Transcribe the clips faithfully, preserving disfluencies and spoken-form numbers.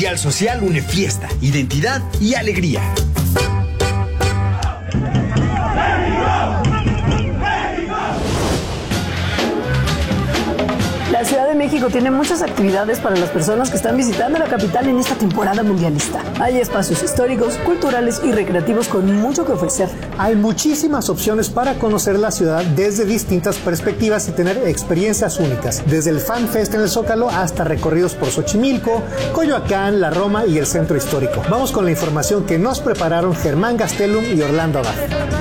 Mundial Social une fiesta, identidad y alegría. La Ciudad de México tiene muchas actividades para las personas que están visitando la capital en esta temporada mundialista. Hay espacios históricos, culturales y recreativos con mucho que ofrecer. Hay muchísimas opciones para conocer la ciudad desde distintas perspectivas y tener experiencias únicas. Desde el Fan Fest en el Zócalo hasta recorridos por Xochimilco, Coyoacán, la Roma y el Centro Histórico. Vamos con la información que nos prepararon Germán Gastelum y Orlando Abad.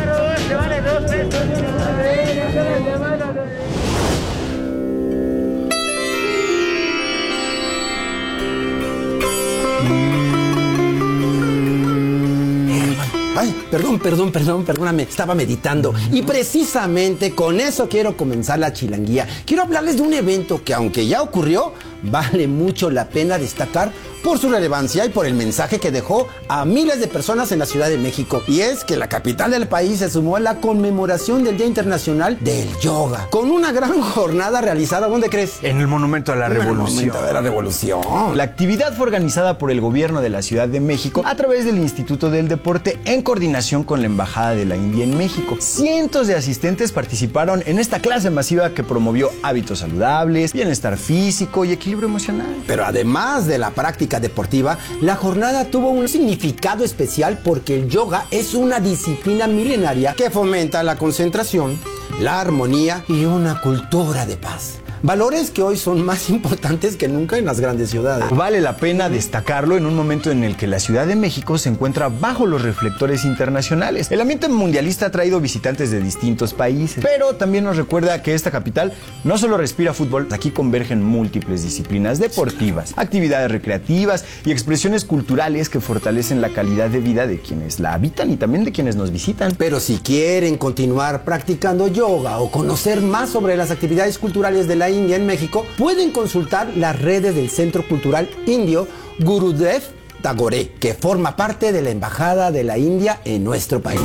Ay, perdón, perdón, perdón, perdóname, estaba meditando. Y precisamente con eso quiero comenzar la chilanguía. Quiero hablarles de un evento que, aunque ya ocurrió, vale mucho la pena destacar por su relevancia y por el mensaje que dejó a miles de personas en la Ciudad de México. Y es que la capital del país se sumó a la conmemoración del Día Internacional del Yoga, con una gran jornada realizada, ¿dónde crees? En el Monumento a la Revolución. En el Monumento de la Revolución. La actividad fue organizada por el gobierno de la Ciudad de México a través del Instituto del Deporte en coordinación con la Embajada de la India en México. Cientos de asistentes participaron en esta clase masiva que promovió hábitos saludables, bienestar físico y equilibrio emocional. Pero además de la práctica deportiva, la jornada tuvo un significado especial porque el yoga es una disciplina milenaria que fomenta la concentración, la armonía y una cultura de paz. Valores que hoy son más importantes que nunca en las grandes ciudades. Vale la pena destacarlo en un momento en el que la Ciudad de México se encuentra bajo los reflectores internacionales. El ambiente mundialista ha traído visitantes de distintos países, pero también nos recuerda que esta capital no solo respira fútbol, aquí convergen múltiples disciplinas deportivas, actividades recreativas y expresiones culturales que fortalecen la calidad de vida de quienes la habitan y también de quienes nos visitan. Pero si quieren continuar practicando yoga o conocer más sobre las actividades culturales de la India en México, pueden consultar las redes del Centro Cultural Indio Gurudev Tagore, que forma parte de la Embajada de la India en nuestro país.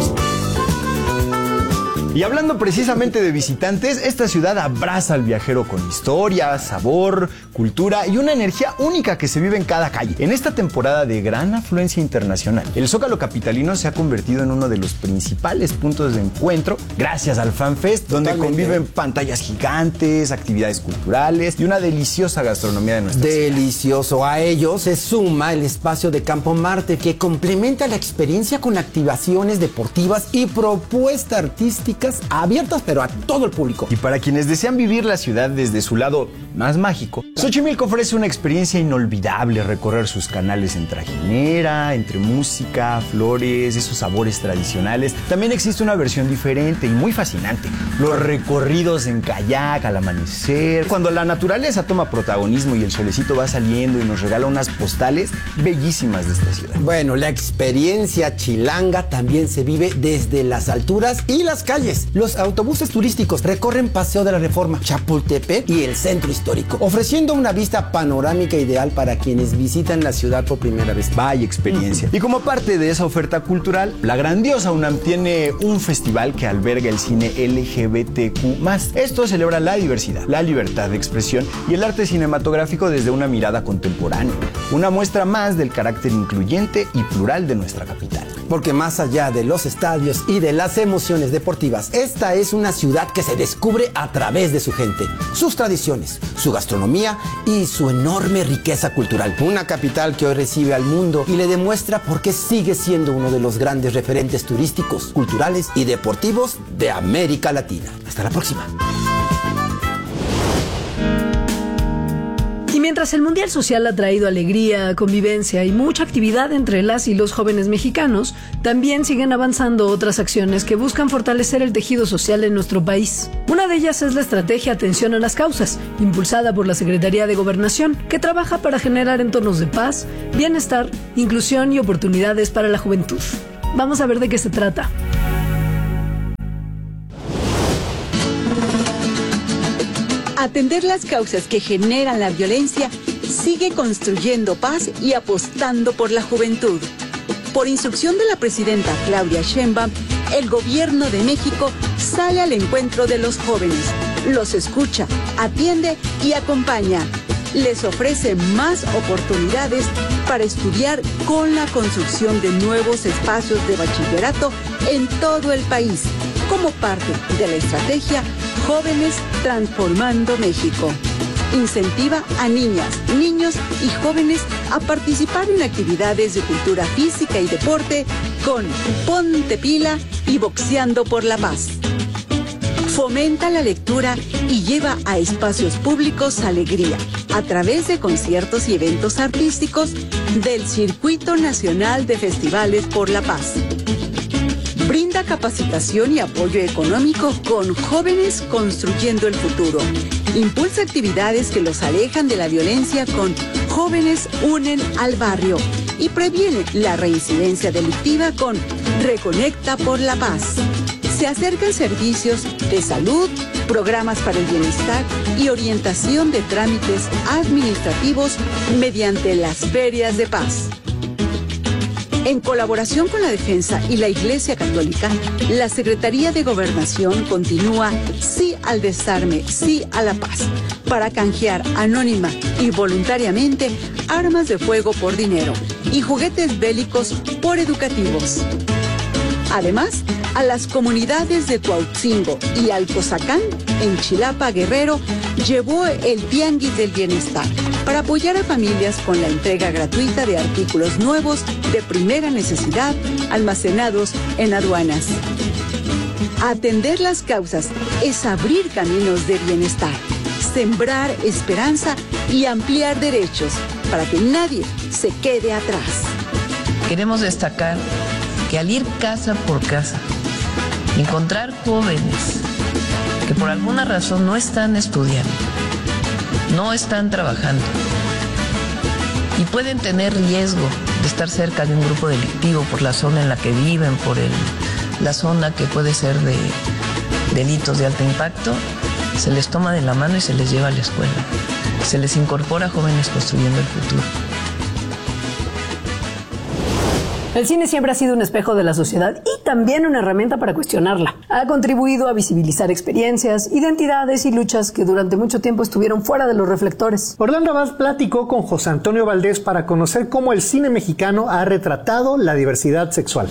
Y hablando precisamente de visitantes, esta ciudad abraza al viajero con historia, sabor, cultura y una energía única que se vive en cada calle. En esta temporada de gran afluencia internacional, el Zócalo capitalino se ha convertido en uno de los principales puntos de encuentro gracias al Fan Fest, donde Totalmente. conviven pantallas gigantes, actividades culturales y una deliciosa gastronomía de nuestra ciudad. Delicioso. A ello se suma el espacio de Campo Marte, que complementa la experiencia con activaciones deportivas y propuestas artísticas abiertas, pero a todo el público. Y para quienes desean vivir la ciudad desde su lado más mágico, Xochimilco ofrece una experiencia inolvidable: recorrer sus canales en trajinera, entre música, flores, esos sabores tradicionales. También existe una versión diferente y muy fascinante: los recorridos en kayak al amanecer, cuando la naturaleza toma protagonismo y el solecito va saliendo y nos regala unas postales bellísimas de esta ciudad. Bueno, la experiencia chilanga también se vive desde las alturas y las calles. Los autobuses turísticos recorren Paseo de la Reforma, Chapultepec y el Centro Histórico, ofreciendo una vista panorámica ideal para quienes visitan la ciudad por primera vez. Vaya experiencia. Y como parte de esa oferta cultural, la grandiosa UNAM tiene un festival que alberga el cine L G B T Q más. Esto celebra la diversidad, la libertad de expresión y el arte cinematográfico desde una mirada contemporánea. Una muestra más del carácter incluyente y plural de nuestra capital. Porque más allá de los estadios y de las emociones deportivas, esta es una ciudad que se descubre a través de su gente, sus tradiciones, su gastronomía y su enorme riqueza cultural. Una capital que hoy recibe al mundo y le demuestra por qué sigue siendo uno de los grandes referentes turísticos, culturales y deportivos de América Latina. Hasta la próxima. Mientras el Mundial Social ha traído alegría, convivencia y mucha actividad entre las y los jóvenes mexicanos, también siguen avanzando otras acciones que buscan fortalecer el tejido social en nuestro país. Una de ellas es la estrategia Atención a las Causas, impulsada por la Secretaría de Gobernación, que trabaja para generar entornos de paz, bienestar, inclusión y oportunidades para la juventud. Vamos a ver de qué se trata. Atender las causas que generan la violencia sigue construyendo paz y apostando por la juventud. Por instrucción de la presidenta Claudia Sheinbaum, el Gobierno de México sale al encuentro de los jóvenes, los escucha, atiende y acompaña. les ofrece más oportunidades para estudiar con la construcción de nuevos espacios de bachillerato en todo el país, como parte de la estrategia Jóvenes Transformando México. Incentiva a niñas, niños y jóvenes a participar en actividades de cultura física y deporte con Ponte Pila y Boxeando por la Paz. Fomenta la lectura y lleva a espacios públicos alegría a través de conciertos y eventos artísticos del Circuito Nacional de Festivales por la Paz. Brinda capacitación y apoyo económico con Jóvenes Construyendo el Futuro. Impulsa actividades que los alejan de la violencia con Jóvenes Unen al Barrio y previene la reincidencia delictiva con Reconecta por la Paz. Se acercan servicios de salud, programas para el bienestar y orientación de trámites administrativos mediante las ferias de paz. En colaboración con la Defensa y la Iglesia Católica, la Secretaría de Gobernación continúa Sí al Desarme, Sí a la Paz, para canjear anónima y voluntariamente armas de fuego por dinero y juguetes bélicos por educativos. Además, a las comunidades de Cuautzingo y Alcozacán, en Chilapa, Guerrero, llevó el Tianguis del Bienestar para apoyar a familias con la entrega gratuita de artículos nuevos de primera necesidad almacenados en aduanas. Atender las causas es abrir caminos de bienestar, sembrar esperanza y ampliar derechos para que nadie se quede atrás. Queremos destacar que al ir casa por casa, encontrar jóvenes que por alguna razón no están estudiando, no están trabajando y pueden tener riesgo de estar cerca de un grupo delictivo por la zona en la que viven, por el, la zona que puede ser de delitos de alto impacto, se les toma de la mano y se les lleva a la escuela. Se les incorpora a Jóvenes Construyendo el Futuro. El cine siempre ha sido un espejo de la sociedad y también una herramienta para cuestionarla. Ha contribuido a visibilizar experiencias, identidades y luchas que durante mucho tiempo estuvieron fuera de los reflectores. Orlando Abad platicó con José Antonio Valdés para conocer cómo el cine mexicano ha retratado la diversidad sexual.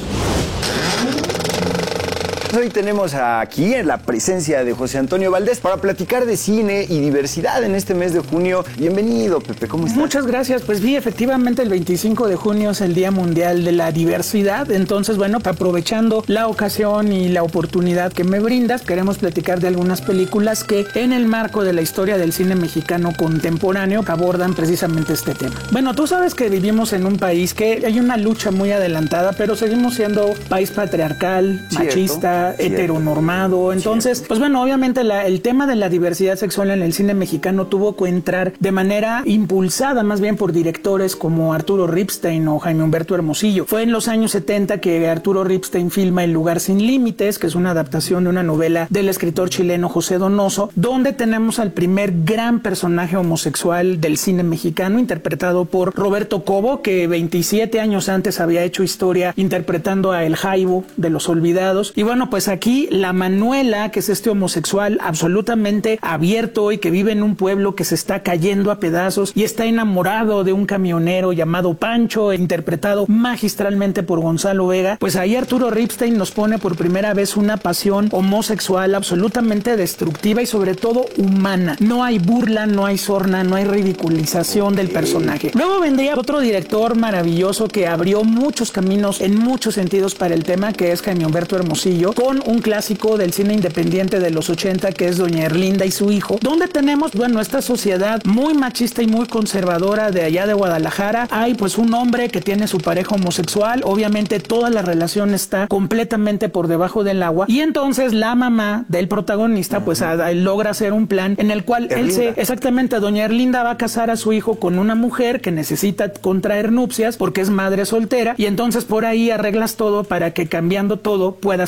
Hoy tenemos aquí en la presencia de José Antonio Valdés para platicar de cine y diversidad en este mes de junio. Bienvenido, Pepe, ¿cómo estás? Muchas gracias. Pues sí, efectivamente el veinticinco de junio es el Día Mundial de la Diversidad. Entonces, bueno, aprovechando la ocasión y la oportunidad que me brindas, queremos platicar de algunas películas que en el marco de la historia del cine mexicano contemporáneo abordan precisamente este tema. Bueno, tú sabes que vivimos en un país que hay una lucha muy adelantada, pero seguimos siendo país patriarcal, Cierto. machista, heteronormado. Entonces, Cierto. pues bueno, obviamente la, el tema de la diversidad sexual en el cine mexicano tuvo que entrar de manera impulsada más bien por directores como Arturo Ripstein o Jaime Humberto Hermosillo. Fue en los años setenta que Arturo Ripstein filma El Lugar Sin Límites, que es una adaptación de una novela del escritor chileno José Donoso, donde tenemos al primer gran personaje homosexual del cine mexicano, interpretado por Roberto Cobo, que veintisiete años antes había hecho historia interpretando a El Jaibo de Los Olvidados. Y bueno, pues aquí la Manuela, que es este homosexual absolutamente abierto y que vive en un pueblo que se está cayendo a pedazos y está enamorado de un camionero llamado Pancho, interpretado magistralmente por Gonzalo Vega, pues ahí Arturo Ripstein nos pone por primera vez una pasión homosexual absolutamente destructiva y sobre todo humana. No hay burla, no hay sorna, no hay ridiculización del personaje. Luego vendría otro director maravilloso que abrió muchos caminos en muchos sentidos para el tema, que es Jaime Humberto Hermosillo, con un clásico del cine independiente de los ochenta, que es Doña Erlinda y su hijo, donde tenemos, bueno, esta sociedad muy machista y muy conservadora de allá de Guadalajara. Hay pues un hombre que tiene su pareja homosexual, obviamente toda la relación está completamente por debajo del agua, y entonces la mamá del protagonista pues a, a, logra hacer un plan en el cual Erlinda. él se, exactamente, Doña Erlinda va a casar a su hijo con una mujer que necesita contraer nupcias porque es madre soltera, y entonces por ahí arreglas todo para que cambiando todo pueda seguir igual.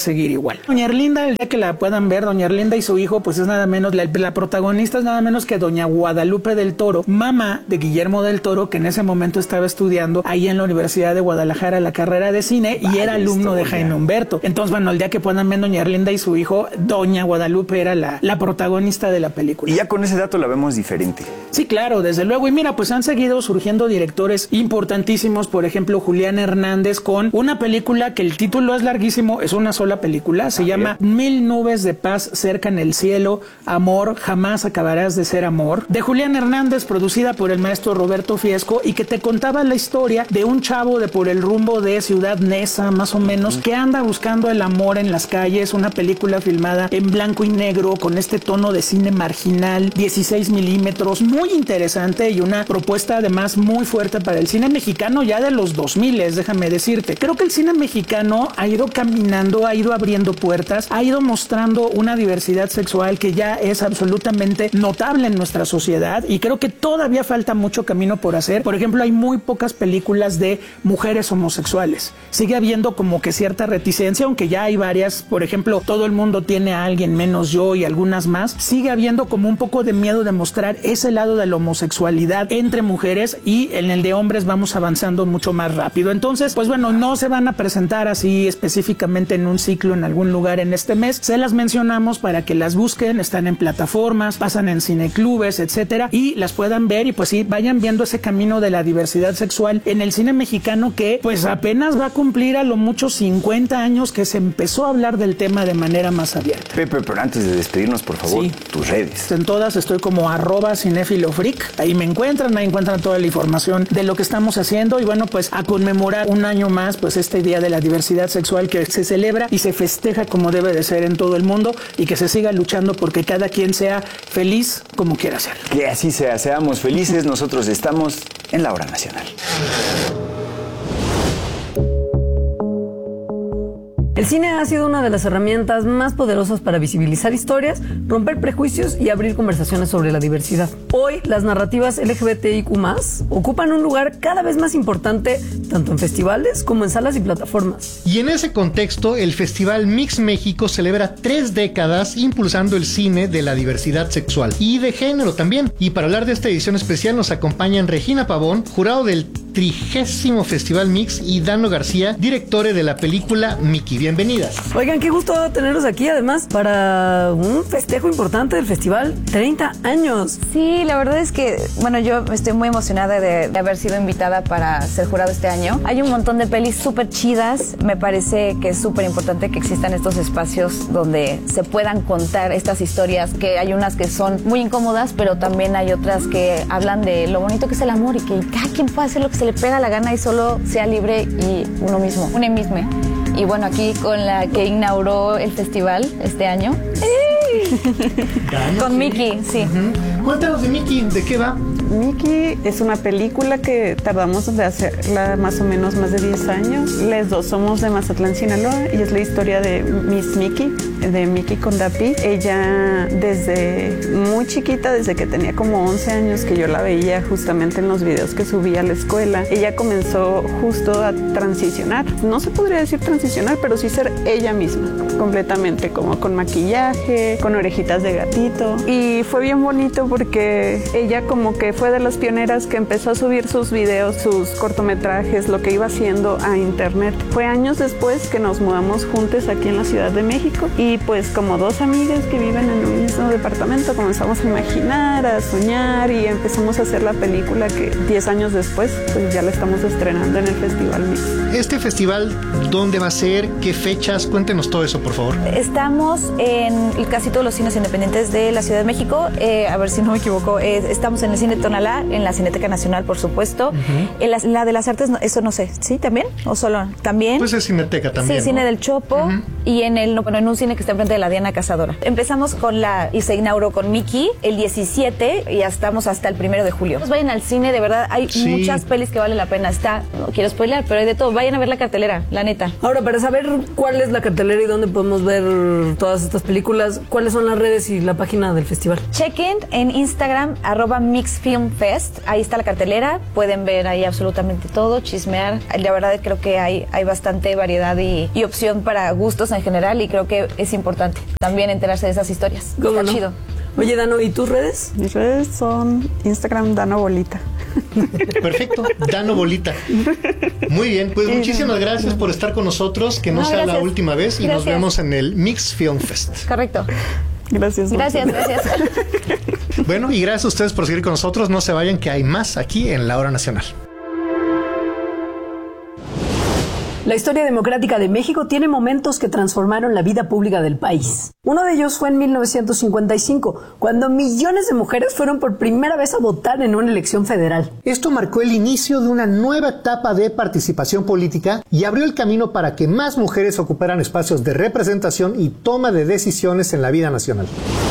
igual. Doña Erlinda, el día que la puedan ver, doña Erlinda y su hijo, pues es nada menos, la, la protagonista es nada menos que doña Guadalupe del Toro, mamá de Guillermo del Toro, que en ese momento estaba estudiando ahí en la Universidad de Guadalajara la carrera de cine y era alumno de Jaime Humberto. Entonces, bueno, el día que puedan ver doña Erlinda y su hijo, doña Guadalupe era la, la protagonista de la película. Y ya con ese dato la vemos diferente. Sí, claro, desde luego. Y mira, pues han seguido surgiendo directores importantísimos, por ejemplo, Julián Hernández con una película que el título es larguísimo, es una sola película, se llama Mil nubes de paz cerca en el cielo, amor, jamás acabarás de ser amor, de Julián Hernández, producida por el maestro Roberto Fiesco, y que te contaba la historia de un chavo de por el rumbo de Ciudad Neza, más o menos, que anda buscando el amor en las calles, una película filmada en blanco y negro, con este tono de cine marginal, dieciséis milímetros, muy interesante y una propuesta además muy fuerte para el cine mexicano ya de los dos mil, déjame decirte. Creo que el cine mexicano ha ido caminando, ha ido abriendo puertas, ha ido mostrando una diversidad sexual que ya es absolutamente notable en nuestra sociedad y creo que todavía falta mucho camino por hacer. Por ejemplo, hay muy pocas películas de mujeres homosexuales. Sigue habiendo como que cierta reticencia, aunque ya hay varias. Por ejemplo, Todo el mundo tiene a alguien menos yo y algunas más. Sigue habiendo como un poco de miedo de mostrar ese lado de la homosexualidad entre mujeres y en el de hombres vamos avanzando mucho más rápido. Entonces, pues bueno, no se van a presentar así específicamente en un ciclo en algún lugar en este mes. Se las mencionamos para que las busquen, están en plataformas, pasan en cineclubes, etcétera, y las puedan ver y pues sí, vayan viendo ese camino de la diversidad sexual en el cine mexicano que pues apenas va a cumplir a lo mucho cincuenta años que se empezó a hablar del tema de manera más abierta. Pepe, pero antes de despedirnos, por favor, sí, tus redes. En todas estoy como arroba cinefilofreak, ahí me encuentran, ahí encuentran toda la información de lo que estamos haciendo y bueno, pues a conmemorar un año más pues este Día de la Diversidad Sexual que se celebra y se festeja como debe de ser en todo el mundo y que se siga luchando porque cada quien sea feliz como quiera ser. Que así sea, seamos felices, nosotros estamos en la Hora Nacional. El cine ha sido una de las herramientas más poderosas para visibilizar historias, romper prejuicios y abrir conversaciones sobre la diversidad. Hoy, las narrativas L G B T I Q más, ocupan un lugar cada vez más importante tanto en festivales como en salas y plataformas. Y en ese contexto, el Festival Mix México celebra tres décadas impulsando el cine de la diversidad sexual y de género también. Y para hablar de esta edición especial nos acompañan Regina Pavón, jurado del trigésimo Festival Mix, y Dano García, directores de la película Mickey. Bienvenidas. Oigan, qué gusto tenerlos aquí, además, para un festejo importante del festival, treinta años. Sí, la verdad es que, bueno, yo estoy muy emocionada de, de haber sido invitada para ser jurado este año. Hay un montón de pelis súper chidas. Me parece que es súper importante que existan estos espacios donde se puedan contar estas historias, que hay unas que son muy incómodas, pero también hay otras que hablan de lo bonito que es el amor y que cada quien puede hacer lo que se le pega la gana y solo sea libre y uno mismo, uno mismo. Y bueno, aquí con la que inauguró el festival este año. Con Mickey, sí. Uh-huh. Cuéntanos de Mickey, ¿de qué va? Mickey es una película que tardamos de hacerla más o menos más de diez años. Las dos somos de Mazatlán, Sinaloa, y es la historia de Miss Mickey, de Mickey Condapi. Ella desde muy chiquita, desde que tenía como once años, que yo la veía justamente en los videos que subía a la escuela, ella comenzó justo a transicionar. No se podría decir transicionar, pero sí ser ella misma, completamente, como con maquillaje, con orejitas de gatito. Y fue bien bonito porque ella como que fue de las pioneras que empezó a subir sus videos, sus cortometrajes, lo que iba haciendo a internet. Fue años después que nos mudamos juntos aquí en la Ciudad de México y pues como dos amigas que viven en un mismo departamento comenzamos a imaginar, a soñar y empezamos a hacer la película que diez años después pues ya la estamos estrenando en el Festival Mix. Este festival, ¿dónde va a ser? ¿Qué fechas? Cuéntenos todo eso, por favor. Estamos en casi todos los cines independientes de la Ciudad de México. Eh, a ver si no me equivoco. Eh, estamos en el Cine Tonalá, en la Cineteca Nacional, por supuesto. Uh-huh. En la, la de las Artes, no, eso no sé. ¿Sí? ¿También? ¿O solo? ¿También? Pues es Cineteca también. Sí, ¿no? Cine del Chopo. Uh-huh. Y en el, bueno, en un cine que está enfrente de la Diana Cazadora. Empezamos con la, y se inauguró con Mickey el diecisiete y ya estamos hasta el primero de julio. Pues vayan al cine, de verdad, hay sí. muchas pelis que vale la pena. Está, no quiero spoiler, pero hay de todo. Vayan a ver la cartelera, la neta. Ahora, para saber cuál es la cartelera y dónde podemos ver todas estas películas, ¿cuáles son las redes y la página del festival? Chequen en Instagram, arroba MixFilmFest. Ahí está la cartelera. Pueden ver ahí absolutamente todo, chismear. La verdad creo que hay, hay bastante variedad y, y opción para gustos en general y creo que es importante también enterarse de esas historias. Está no? chido. Oye, Dano, ¿y tus redes? Mis redes son Instagram Dano Bolita. Perfecto, Dano Bolita. Muy bien, pues muchísimas gracias por estar con nosotros, que no, no sea gracias. la última vez y gracias. nos vemos en el Mix Film Fest. Correcto. Gracias. Gracias, gracias. Bueno, y gracias a ustedes por seguir con nosotros. No se vayan, que hay más aquí en La Hora Nacional. La historia democrática de México tiene momentos que transformaron la vida pública del país. Uno de ellos fue en mil novecientos cincuenta y cinco, cuando millones de mujeres fueron por primera vez a votar en una elección federal. Esto marcó el inicio de una nueva etapa de participación política y abrió el camino para que más mujeres ocuparan espacios de representación y toma de decisiones en la vida nacional.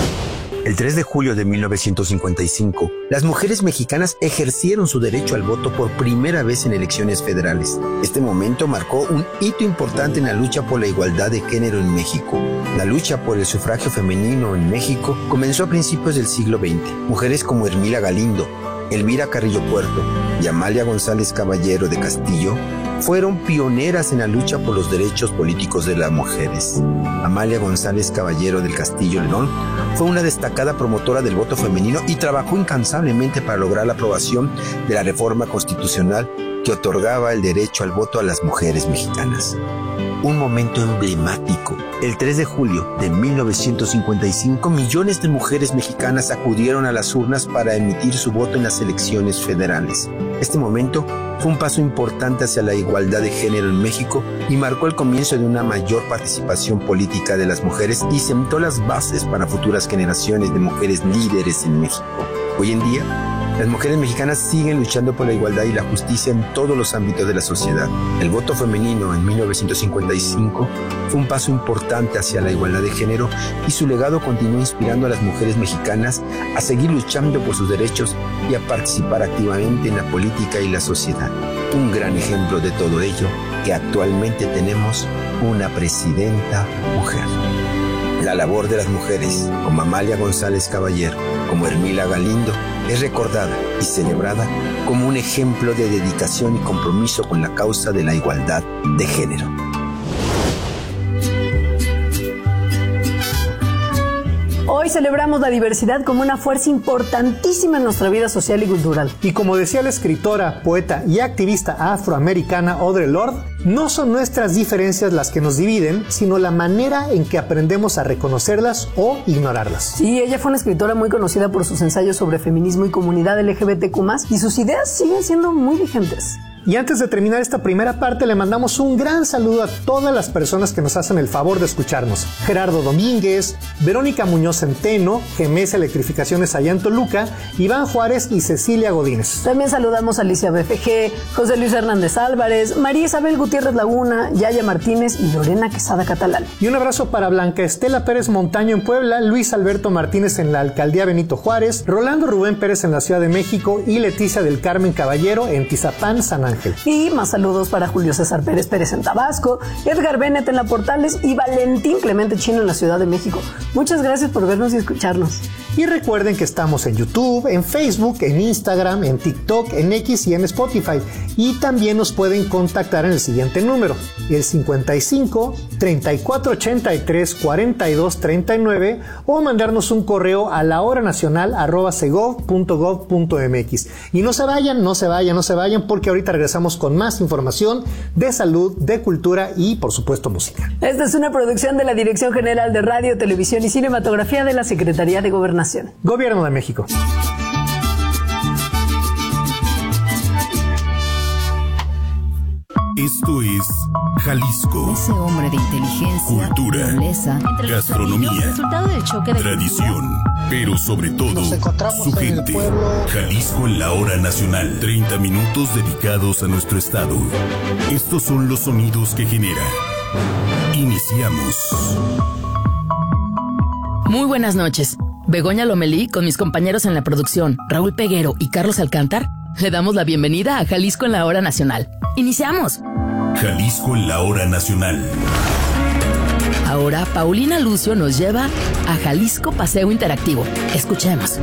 El tres de julio de mil novecientos cincuenta y cinco, las mujeres mexicanas ejercieron su derecho al voto por primera vez en elecciones federales. Este momento marcó un hito importante en la lucha por la igualdad de género en México. La lucha por el sufragio femenino en México comenzó a principios del siglo veinte. Mujeres como Ermila Galindo, Elvira Carrillo Puerto y Amalia González Caballero de Castillo fueron pioneras en la lucha por los derechos políticos de las mujeres. Amalia González Caballero del Castillo León fue una destacada promotora del voto femenino y trabajó incansablemente para lograr la aprobación de la reforma constitucional que otorgaba el derecho al voto a las mujeres mexicanas. Un momento emblemático. El tres de julio de mil novecientos cincuenta y cinco, millones de mujeres mexicanas acudieron a las urnas para emitir su voto en las elecciones federales. Este momento fue un paso importante hacia la igualdad de género en México y marcó el comienzo de una mayor participación política de las mujeres y sentó las bases para futuras generaciones de mujeres líderes en México. Hoy en día, las mujeres mexicanas siguen luchando por la igualdad y la justicia en todos los ámbitos de la sociedad. El voto femenino en mil novecientos cincuenta y cinco fue un paso importante hacia la igualdad de género y su legado continúa inspirando a las mujeres mexicanas a seguir luchando por sus derechos y a participar activamente en la política y la sociedad. Un gran ejemplo de todo ello, que actualmente tenemos una presidenta mujer. La labor de las mujeres, como Amalia González Caballero, como Ermila Galindo, es recordada y celebrada como un ejemplo de dedicación y compromiso con la causa de la igualdad de género. Hoy celebramos la diversidad como una fuerza importantísima en nuestra vida social y cultural. Y como decía la escritora, poeta y activista afroamericana Audre Lorde, no son nuestras diferencias las que nos dividen, sino la manera en que aprendemos a reconocerlas o ignorarlas. Sí, ella fue una escritora muy conocida por sus ensayos sobre feminismo y comunidad L G B T Q más, y sus ideas siguen siendo muy vigentes. Y antes de terminar esta primera parte, le mandamos un gran saludo a todas las personas que nos hacen el favor de escucharnos. Gerardo Domínguez, Verónica Muñoz Centeno, G M S Electrificaciones allá en Toluca, Iván Juárez y Cecilia Godínez. También saludamos a Alicia B F G, José Luis Hernández Álvarez, María Isabel Gutiérrez Laguna, Yaya Martínez y Lorena Quesada Catalán. Y un abrazo para Blanca Estela Pérez Montaño en Puebla, Luis Alberto Martínez en la Alcaldía Benito Juárez, Rolando Rubén Pérez en la Ciudad de México y Leticia del Carmen Caballero en Tizapán, San Ángel. Y más saludos para Julio César Pérez Pérez en Tabasco, Edgar Bennett en La Portales y Valentín Clemente Chino en la Ciudad de México. Muchas gracias por vernos y escucharnos. Y recuerden que estamos en YouTube, en Facebook, en Instagram, en TikTok, en X y en Spotify. Y también nos pueden contactar en el siguiente número, el cincuenta y cinco, treinta y cuatro ochenta y tres, cuarenta y dos treinta y nueve, o mandarnos un correo a lahoranacional arroba segov punto gov punto mx. Y no se vayan, no se vayan, no se vayan, porque ahorita regresamos con más información de salud, de cultura y, por supuesto, música. Esta es una producción de la Dirección General de Radio, Televisión y Cinematografía de la Secretaría de Gobernación. Gobierno de México. Esto es Jalisco. Ese hombre de inteligencia, cultura, nobleza, gastronomía, resultado del choque de tradición, cultura. Pero sobre todo, su gente. Jalisco en la hora nacional. treinta minutos dedicados a nuestro estado. Estos son los sonidos que genera. Iniciamos. Muy buenas noches. Begoña Lomelí, con mis compañeros en la producción, Raúl Peguero y Carlos Alcántar, le damos la bienvenida a Jalisco en la Hora Nacional. ¡Iniciamos! Jalisco en la Hora Nacional. Ahora, Paulina Lucio nos lleva a Jalisco Paseo Interactivo. Escuchemos.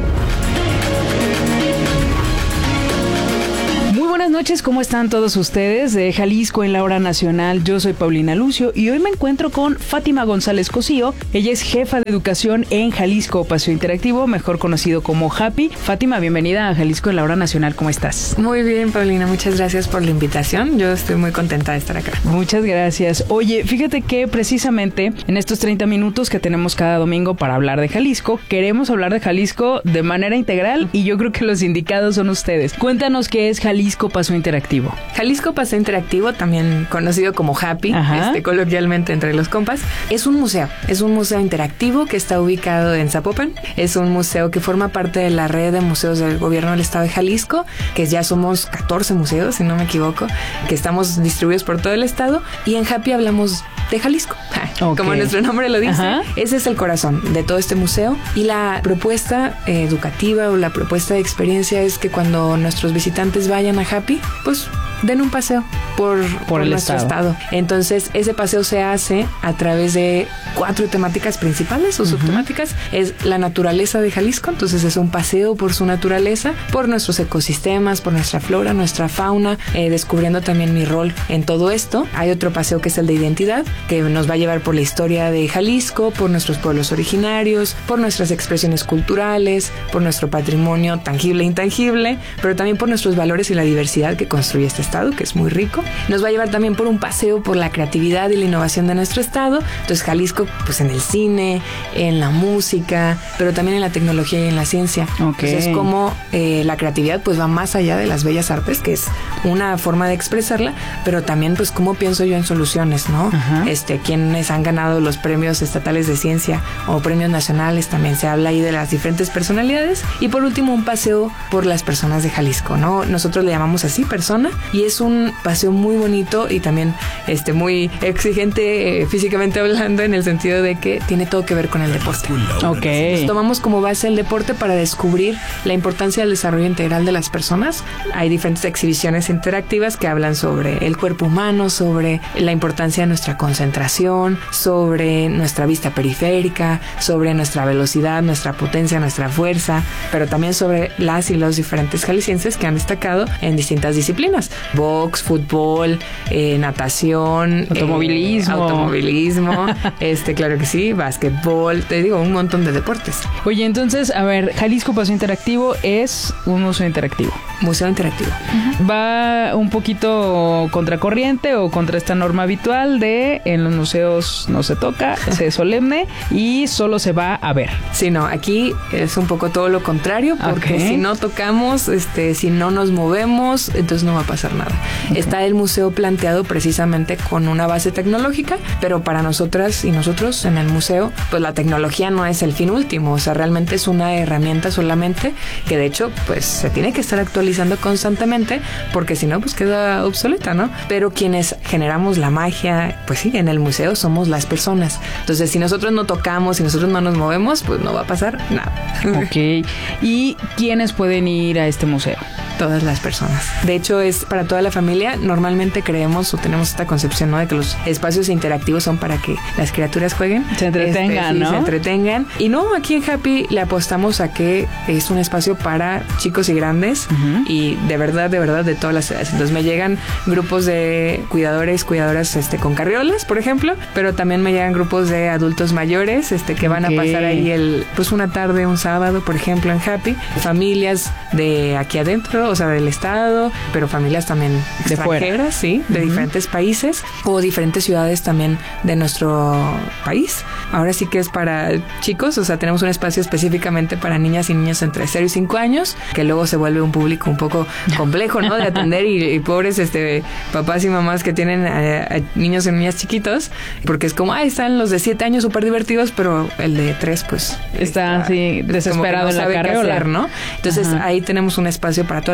Buenas noches, ¿cómo están todos ustedes? De Jalisco en la Hora Nacional, yo soy Paulina Lucio y hoy me encuentro con Fátima González Cosío. Ella es jefa de educación en Jalisco Paseo Interactivo, mejor conocido como Happy. Fátima, bienvenida a Jalisco en la Hora Nacional, ¿cómo estás? Muy bien, Paulina, muchas gracias por la invitación. Yo estoy muy contenta de estar acá. Muchas gracias. Oye, fíjate que precisamente en estos treinta minutos que tenemos cada domingo para hablar de Jalisco, queremos hablar de Jalisco de manera integral y yo creo que los indicados son ustedes. Cuéntanos qué es Jalisco Paseo Interactivo. Jalisco Paseo Interactivo, también conocido como Happy, este, coloquialmente entre los compas, es un museo. Es un museo interactivo que está ubicado en Zapopan. Es un museo que forma parte de la red de museos del gobierno del estado de Jalisco, que ya somos catorce museos, si no me equivoco, que estamos distribuidos por todo el estado. Y en Happy hablamos de Jalisco. Okay. Como nuestro nombre lo dice, Ajá. ese es el corazón de todo este museo. Y la propuesta eh, educativa o la propuesta de experiencia es que cuando nuestros visitantes vayan a Happy, pues den un paseo por, por, por el nuestro estado. estado. Entonces, ese paseo se hace a través de cuatro temáticas principales o uh-huh. subtemáticas. Es la naturaleza de Jalisco, entonces es un paseo por su naturaleza, por nuestros ecosistemas, por nuestra flora, nuestra fauna, eh, descubriendo también mi rol en todo esto. Hay otro paseo que es el de identidad, que nos va a llevar por la historia de Jalisco, por nuestros pueblos originarios, por nuestras expresiones culturales, por nuestro patrimonio tangible e intangible, pero también por nuestros valores y la diversidad que construye este estado, que es muy rico. Nos va a llevar también por un paseo por la creatividad y la innovación de nuestro estado. Entonces Jalisco, pues en el cine, en la música, pero también en la tecnología y en la ciencia. Okay. Entonces como eh, la creatividad pues va más allá de las bellas artes, que es una forma de expresarla, pero también pues cómo pienso yo en soluciones, ¿no? Ajá. Este, quienes han ganado los premios estatales de ciencia o premios nacionales, también se habla ahí de las diferentes personalidades. Y por último, un paseo por las personas de Jalisco, ¿no? Nosotros le llamamos así, persona, y es un paseo muy bonito y también este, muy exigente eh, físicamente hablando, en el sentido de que tiene todo que ver con el deporte. Okay. Nos tomamos como base el deporte para descubrir la importancia del desarrollo integral de las personas. Hay diferentes exhibiciones interactivas que hablan sobre el cuerpo humano, sobre la importancia de nuestra concentración, sobre nuestra vista periférica, sobre nuestra velocidad, nuestra potencia, nuestra fuerza, pero también sobre las y los diferentes jaliscienses que han destacado en distintas disciplinas: box, fútbol, eh, natación, automovilismo, eh, automovilismo, este, claro que sí, básquetbol, te digo, un montón de deportes. Oye, entonces, a ver, Jalisco Paseo Interactivo es un museo interactivo. Museo interactivo. Uh-huh. ¿Va un poquito contracorriente o contra esta norma habitual de en los museos no se toca, se solemne y solo se va a ver? Sí, no, aquí es un poco todo lo contrario, porque okay. si no tocamos, este, si no nos movemos, entonces no va a pasar nada. Okay. Está el museo planteado precisamente con una base tecnológica, pero para nosotras y nosotros en el museo, pues la tecnología no es el fin último, o sea, realmente es una herramienta solamente que de hecho, pues se tiene que estar actualizando constantemente, porque si no, pues queda obsoleta, ¿no? Pero quienes generamos la magia, pues sí, en el museo somos las personas. Entonces, si nosotros no tocamos, si nosotros no nos movemos, pues no va a pasar nada. Ok. ¿Y quiénes pueden ir a este museo? Todas las personas. De hecho, es para toda la familia. Normalmente creemos o tenemos esta concepción, ¿no?, de que los espacios interactivos son para que las criaturas jueguen. Se entretengan, este, sí, ¿no? Se entretengan. Y no, aquí en Happy le apostamos a que es un espacio para chicos y grandes, uh-huh. y de verdad, de verdad, de todas las edades. Entonces me llegan grupos de cuidadores, cuidadoras este, con carriolas, por ejemplo, pero también me llegan grupos de adultos mayores este, que van okay. a pasar ahí el, pues una tarde, un sábado, por ejemplo, en Happy. Familias de aquí adentro, o sea, del estado, pero familias también de extranjeras, sí, de uh-huh. diferentes países o diferentes ciudades también de nuestro país. Ahora sí que es para chicos, o sea, tenemos un espacio específicamente para niñas y niños entre cero y cinco años, que luego se vuelve un público un poco complejo, ¿no?, de atender y, y pobres este papás y mamás que tienen a, a niños y niñas chiquitos, porque es como, ah, están los de siete años súper divertidos, pero el de tres, pues está así desesperado no en la carriola, hacer, ¿no? Entonces, ajá. ahí tenemos un espacio para toda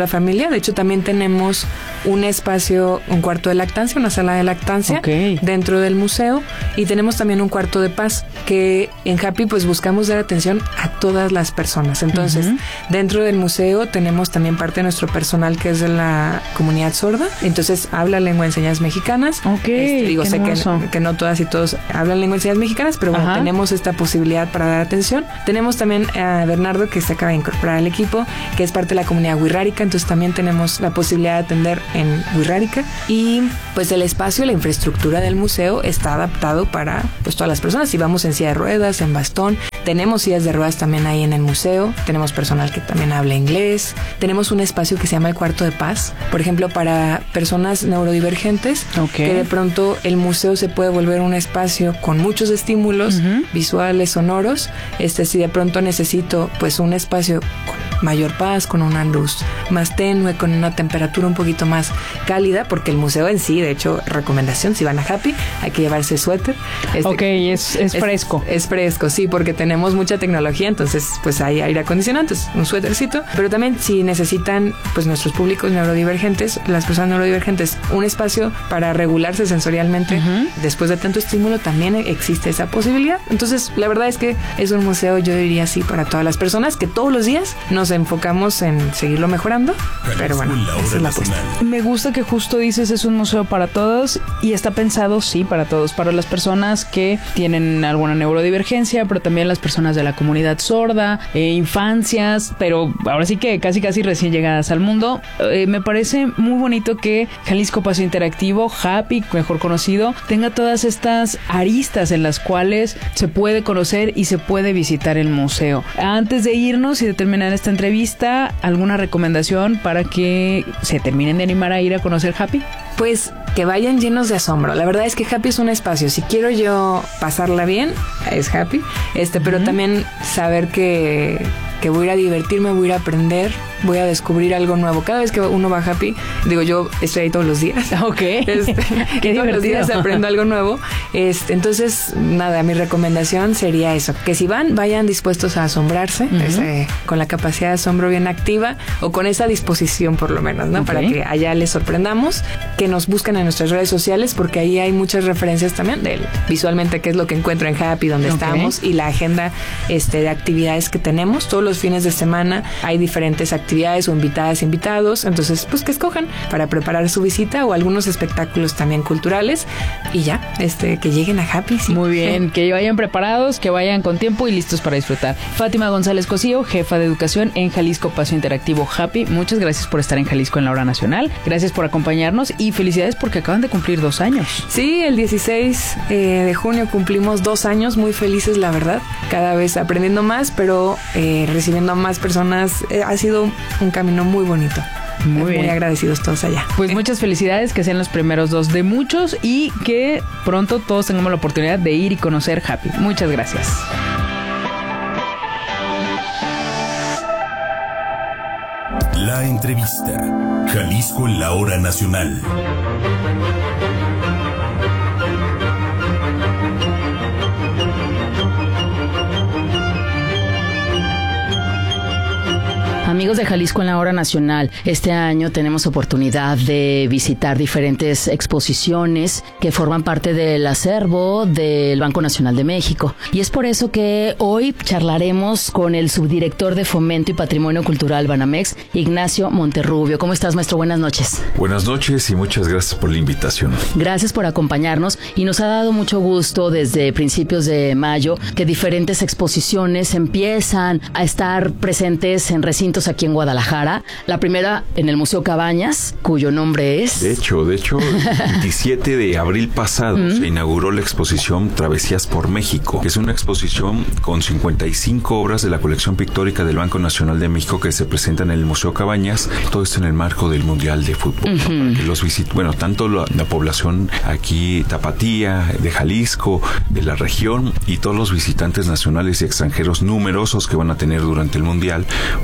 la familia. De hecho, también tenemos un espacio, un cuarto de lactancia, una sala de lactancia okay. dentro del museo, y tenemos también un cuarto de paz, que en Happy pues buscamos dar atención a todas las personas. Entonces, uh-huh. dentro del museo tenemos también parte de nuestro personal que es de la comunidad sorda, entonces habla lengua de señas mexicanas. Ok, este, digo, sé que, que no todas y todos hablan lengua de señas mexicanas, pero bueno, Ajá. tenemos esta posibilidad para dar atención. Tenemos también a Bernardo, que se acaba de incorporar al equipo, que es parte de la comunidad wixárika, entonces también tenemos la posibilidad de atender en wixárika, y pues el espacio, la infraestructura del museo está adaptado para pues todas las personas. Si vamos en silla de ruedas, en bastón, tenemos sillas de ruedas también ahí en el museo, tenemos personal que también habla inglés, tenemos un espacio que se llama el cuarto de paz, por ejemplo, para personas neurodivergentes, okay. que de pronto el museo se puede volver un espacio con muchos estímulos uh-huh. visuales, sonoros. Este, si de pronto necesito pues un espacio con mayor paz, con una luz más tenue, con una temperatura un poquito más cálida, porque el museo en sí, de hecho, recomendación, si van a Happy, hay que llevarse suéter. Este, ok, es, es fresco. Es, es fresco, sí, porque tenemos mucha tecnología, entonces pues hay aire acondicionado, entonces un suétercito, pero también si necesitan pues nuestros públicos neurodivergentes, las personas neurodivergentes, un espacio para regularse sensorialmente uh-huh. después de tanto estímulo, también existe esa posibilidad. Entonces, la verdad es que es un museo, yo diría sí, para todas las personas, que todos los días nos enfocamos en seguirlo mejorando, pero bueno, esa es la apuesta. Me gusta que justo dices es un museo para todos, y está pensado, sí, para todos, para las personas que tienen alguna neurodivergencia, pero también las personas de la comunidad sorda, eh, infancias, pero ahora sí que casi casi recién llegadas al mundo. Eh, me parece muy bonito que Jalisco Paseo Interactivo, Happy, mejor conocido, tenga todas estas aristas en las cuales se puede conocer y se puede visitar el museo. Antes de irnos y de terminar esta entrevista, ¿alguna recomendación para que se terminen de animar a ir a conocer Happy? Pues que vayan llenos de asombro. La verdad es que Happy es un espacio. Si quiero yo pasarla bien, es Happy. Este, pero uh-huh. también saber que, que voy a ir a divertirme, voy a ir a aprender, voy a descubrir algo nuevo. Cada vez que uno va a Happy, digo, yo estoy ahí todos los días. Ok. Este, Qué todos los días aprendo algo nuevo. Este, entonces, nada, mi recomendación sería eso. Que si van, vayan dispuestos a asombrarse, uh-huh. este, con la capacidad de asombro bien activa, o con esa disposición por lo menos, ¿no? Okay. Para que allá les sorprendamos. Que nos busquen en nuestras redes sociales, porque ahí hay muchas referencias también de visualmente qué es lo que encuentro en Happy, donde okay. estamos, y la agenda este, de actividades que tenemos. Todos los fines de semana hay diferentes actividades o invitadas, invitados. Entonces, pues que escojan para preparar su visita, o algunos espectáculos también culturales, y ya, este, que lleguen a Happy. Sí. Muy bien, que vayan preparados, que vayan con tiempo y listos para disfrutar. Fátima González Cosío, jefa de educación en Jalisco Paseo Interactivo Happy. Muchas gracias por estar en Jalisco en la Hora Nacional. Gracias por acompañarnos y felicidades porque acaban de cumplir dos años. Sí, el dieciséis eh, de junio cumplimos dos años, muy felices, la verdad. Cada vez aprendiendo más, pero eh, recibiendo a más personas. Eh, ha sido un camino muy bonito. Muy bien. Muy agradecidos todos allá. Pues muchas felicidades, que sean los primeros dos de muchos, y que pronto todos tengamos la oportunidad de ir y conocer Happy. Muchas gracias. La entrevista. Jalisco en la Hora Nacional. Amigos de Jalisco en la Hora Nacional, este año tenemos oportunidad de visitar diferentes exposiciones que forman parte del acervo del Banco Nacional de México. Y es por eso que hoy charlaremos con el subdirector de Fomento y Patrimonio Cultural Banamex, Ignacio Monterrubio. ¿Cómo estás, maestro? Buenas noches. Buenas noches y muchas gracias por la invitación. Gracias por acompañarnos, y nos ha dado mucho gusto desde principios de mayo que diferentes exposiciones empiezan a estar presentes en recintos aquí en Guadalajara. La primera en el Museo Cabañas, cuyo nombre es... De hecho, de hecho, el veintisiete de abril pasado ¿Mm? se inauguró la exposición Travesías por México, que es una exposición con cincuenta y cinco obras de la colección pictórica del Banco Nacional de México que se presentan en el Museo Cabañas. Todo esto en el marco del Mundial de Fútbol. Uh-huh. Para que los visit- bueno, tanto la, la población aquí tapatía, de Jalisco, de la región, y todos los visitantes nacionales y extranjeros numerosos que van a tener durante el Mundial, pues puedan